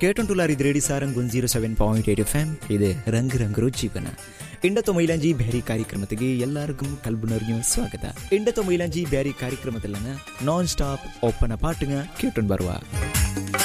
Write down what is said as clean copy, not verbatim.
കേട്ടോണ്ടുള്ളാരിത് radio Sarang 107.8 FM. ഇത് ರಂಗ್ ರಂಗರು ಜೀವನ. ಇಂಡತೊ ಮೈಲಾಂಜಿ ಬ್ಯಾರಿ ಕಾರ್ಯಕ್ರಮಕ್ಕೆ ಎಲ್ಲರಿಗೂ ಕಲ್ಬುನರ್ഞ്ഞു ಸ್ವಾಗತ. ಇಂಡತೊ ಮೈಲಾಂಜಿ ಬ್ಯಾರಿ ಕಾರ್ಯಕ್ರಮದಲ್ಲನ ನಾನ್ ಸ್ಟಾಪ್ ಒಪ್ಪನ ಪಾട്ടുங்க ಕೇಟೊಂಡು ಬರುವ.